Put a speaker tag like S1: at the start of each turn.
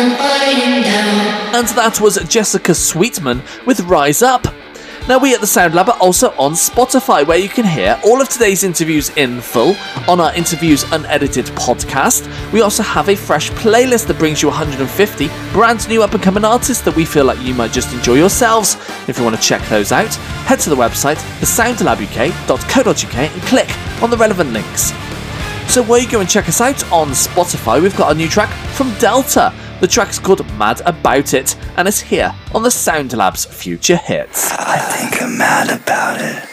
S1: And that was Jessica Sweetman with Rise Up. Now, we at the Sound Lab are also on Spotify, where you can hear all of today's interviews in full on our Interviews Unedited podcast. We also have a fresh playlist that brings you 150 brand new up-and-coming artists that we feel like you might just enjoy yourselves. If you want to check those out, head to the website, thesoundlabuk.co.uk, and click on the relevant links. So while you go and check us out on Spotify, we've got a new track from Delta. The track's called Mad About It, and it's here on the Sound Lab's Future Hits.
S2: I think I'm mad about it.